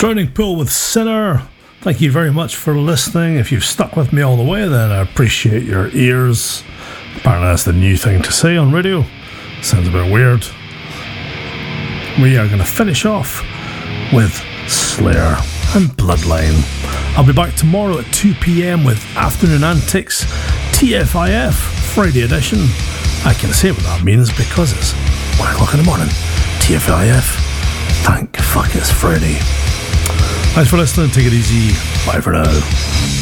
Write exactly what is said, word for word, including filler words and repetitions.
Drowning Pool with Sinner. Thank you very much for listening. If you've stuck with me all the way, then I appreciate your ears. Apparently that's the new thing to say on radio. Sounds a bit weird. We are going to finish off with Slayer and Bloodline. I'll be back tomorrow at two p.m. with Afternoon Antics T F I F Friday edition. I can say what that means because it's one o'clock in the morning. T F I F. Thank fuck it's Friday. Thanks for listening. Take it easy. Bye for now.